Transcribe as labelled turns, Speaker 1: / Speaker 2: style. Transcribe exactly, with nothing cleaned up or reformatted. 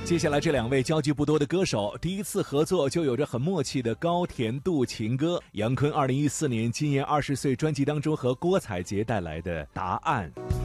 Speaker 1: 接下来这两位交集不多的歌手，第一次合作就有着很默契的高甜度情歌。杨坤二零一四年今年二十岁专辑当中和郭采洁带来的《答案》。